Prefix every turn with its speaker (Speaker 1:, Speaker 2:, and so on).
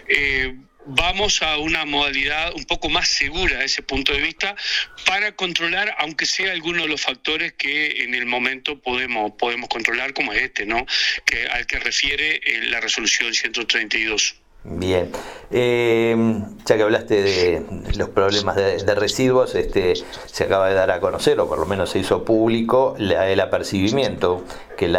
Speaker 1: vamos a una modalidad un poco más segura desde ese punto de vista para controlar, aunque sea alguno de los factores que en el momento podemos controlar, como es ¿no? Al que refiere la resolución 132.
Speaker 2: Bien, ya que hablaste de los problemas de residuos, se acaba de dar a conocer, o por lo menos se hizo público, el apercibimiento que la